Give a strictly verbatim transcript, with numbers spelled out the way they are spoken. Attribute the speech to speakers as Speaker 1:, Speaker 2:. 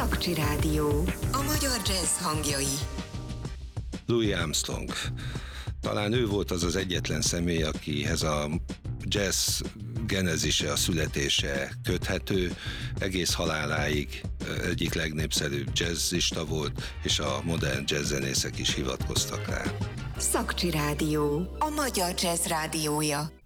Speaker 1: Szakcsi Rádió. A magyar jazz hangjai.
Speaker 2: Louis Armstrong. Talán ő volt az az egyetlen személy, akihez a jazz genezise, a születése köthető. Egész haláláig egyik legnépszerűbb jazzista volt, és a modern jazzzenészek is hivatkoztak rá.
Speaker 1: Szakcsi Rádió. A magyar jazz rádiója.